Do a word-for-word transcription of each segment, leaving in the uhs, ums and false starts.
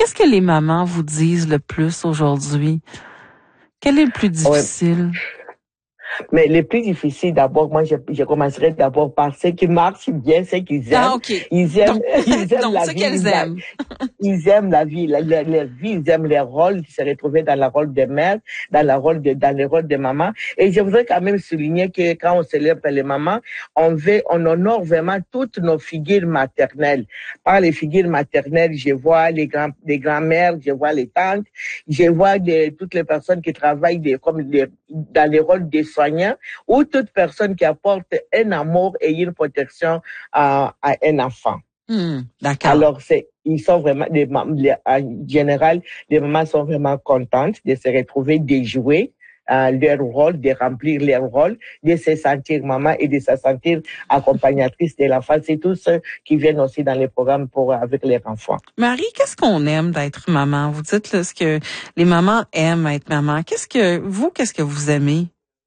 qu'est-ce que les mamans vous disent le plus aujourd'hui? Quel est le plus difficile? Ouais. Mais le plus difficile, d'abord, moi, je, je commencerai d'abord par ce qui marche bien, ce qu'ils aiment. Ah, OK. Ils aiment, Donc, ils aiment donc la ce vie. qu'elles Ils, aiment. ils aiment la vie, la, la, leur vie, ils aiment leur rôle, ils se retrouvent dans le rôle de mère, dans le rôle de, dans le rôle de maman. Et je voudrais quand même souligner que quand on célèbre les mamans, on veut, on honore vraiment toutes nos figures maternelles. Par les figures maternelles, je vois les grands, les grands-mères, je vois les tantes, je vois de, toutes les personnes qui travaillent de, comme de, dans les rôles des soignants, ou toute personne qui apporte un amour et une protection à, à un enfant. Hmm, d'accord. Alors, c'est, ils sont vraiment, les, les, en général, les mamans sont vraiment contentes de se retrouver, de jouer euh, leur rôle, de remplir leur rôle, de se sentir maman et de se sentir accompagnatrice de l'enfant. C'est tous ceux qui viennent aussi dans les programmes pour, avec leurs enfants. Marie, qu'est-ce qu'on aime d'être maman? Vous dites là, ce que les mamans aiment être maman. Qu'est-ce que, vous, qu'est-ce que vous aimez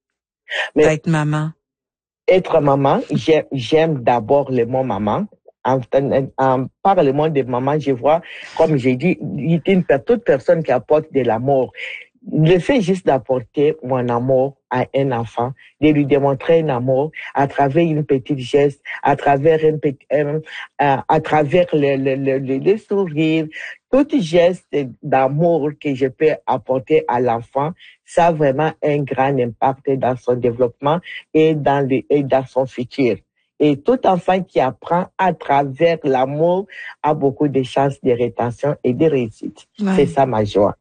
d'être maman? Être maman, j'aime, j'aime d'abord le mot maman. En, en, en parlement de maman, je vois, comme j'ai dit, une, toute personne qui apporte de l'amour. Le fait juste d'apporter mon amour à un enfant, de lui démontrer un amour à travers une petite geste, à travers un petit, euh, à, à travers le, le, le, le, le sourire, tout geste d'amour que je peux apporter à l'enfant, ça a vraiment un grand impact dans son développement et dans, le, et dans son futur. Et tout enfant qui apprend à travers l'amour a beaucoup de chances de rétention et de réussite. Ouais. C'est ça ma joie.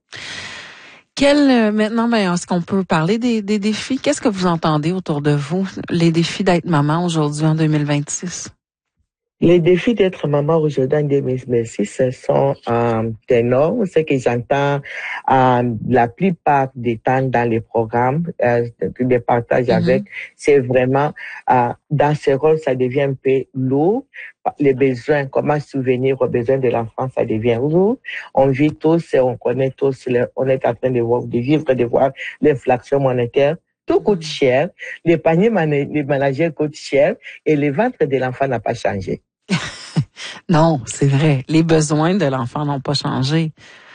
Quel, maintenant, ben, est-ce qu'on peut parler des, des défis? Qu'est-ce que vous entendez autour de vous, les défis d'être maman aujourd'hui en deux mille vingt-six? Les défis d'être maman aujourd'hui en deux mille vingt-six sont euh, énormes. Ce que j'entends euh, la plupart des temps dans les programmes euh, de partage mm-hmm. avec, c'est vraiment euh, dans ce rôle, ça devient un peu lourd. Les besoins, comment souvenir aux besoins de l'enfant, ça devient lourd. On vit tous et on connaît tous, le, on est en train de, voir, de vivre, de voir l'inflation monétaire. Tout coûte cher, les paniers les managers coûtent cher et le ventre de l'enfant n'a pas changé. Non, c'est vrai. Les besoins de l'enfant n'ont pas changé.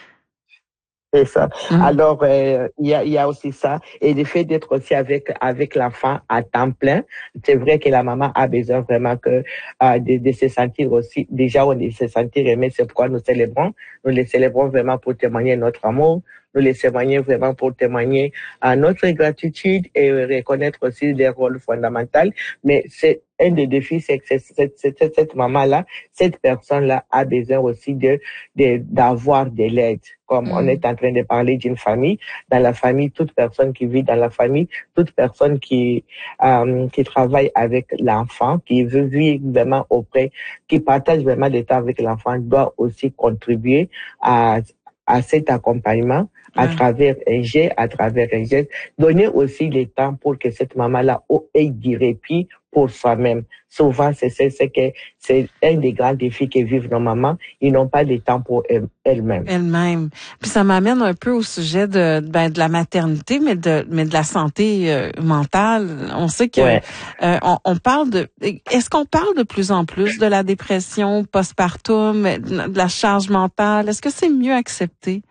C'est ça. Mmh. Alors, euh, il y a, il y a aussi ça. Et le fait d'être aussi avec, avec l'enfant à temps plein, c'est vrai que la maman a besoin vraiment que, euh, de, de se sentir aussi, déjà, on de se sentir aimé. C'est pourquoi nous célébrons. Nous les célébrons vraiment pour témoigner notre amour. Nous les témoignons vraiment pour témoigner à notre gratitude et reconnaître aussi des rôles fondamentaux. Mais c'est un des défis, c'est que cette, cette, cette maman-là, cette personne-là a besoin aussi de, de, d'avoir de l'aide. Comme mmh. on est en train de parler d'une famille, dans la famille, toute personne qui vit dans la famille, toute personne qui, euh, qui travaille avec l'enfant, qui veut vivre vraiment auprès, qui partage vraiment le temps avec l'enfant, doit aussi contribuer à, à cet accompagnement. À ouais. travers un geste, à travers un geste, donner aussi le temps pour que cette maman-là ait du répit pour soi-même. Souvent, c'est c'est c'est que c'est un des grands défis que vivent nos mamans. Ils n'ont pas de temps pour elles-mêmes. Elles-mêmes. Puis ça m'amène un peu au sujet de ben de la maternité, mais de mais de la santé euh, mentale. On sait que ouais. euh, on, on parle de. Est-ce qu'on parle de plus en plus de la dépression postpartum, de la charge mentale? Est-ce que c'est mieux accepté?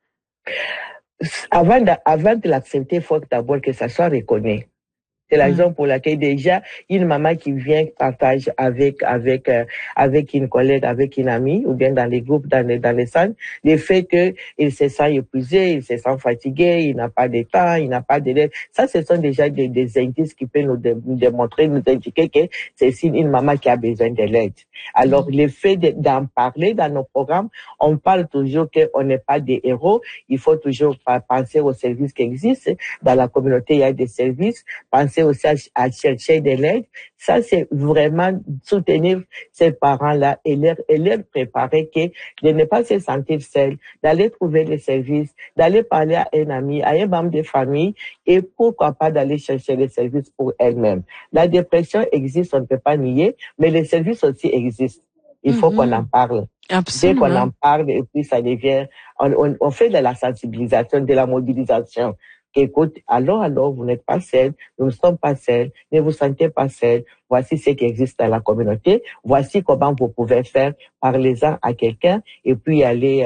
Avant de, avant de l'accepter, il faut d'abord que ça soit reconnu. C'est la raison pour laquelle déjà une maman qui vient partage avec avec euh, avec une collègue, avec une amie ou bien dans les groupes, dans les dans les salles, le fait que il se sent épuisé, il se sent fatigué, il n'a pas de temps, il n'a pas de l'aide. Ça, ce sont déjà des, des indices qui peuvent nous, de, nous démontrer, nous indiquer que c'est une maman qui a besoin de l'aide. Alors, mmh. le fait de, d'en parler dans nos programmes, on parle toujours qu'on n'est pas des héros. Il faut toujours penser aux services qui existent. Dans la communauté, il y a des services. Penser aussi à, à chercher de l'aide. Ça, c'est vraiment soutenir ces parents-là et leur, et leur préparer que de ne pas se sentir seul, d'aller trouver les services, d'aller parler à un ami, à un membre de famille et pourquoi pas d'aller chercher les services pour elle-même. La dépression existe, on ne peut pas nier, mais les services aussi existent. Il faut mm-hmm. qu'on en parle. Absolument. Dès qu'on en parle, et puis ça devient, on, on, on fait de la sensibilisation, de la mobilisation. Écoute, alors, alors, vous n'êtes pas seul, nous ne sommes pas seuls, ne vous sentez pas seul. Voici ce qui existe dans la communauté. Voici comment vous pouvez faire. Parlez-en à quelqu'un et puis aller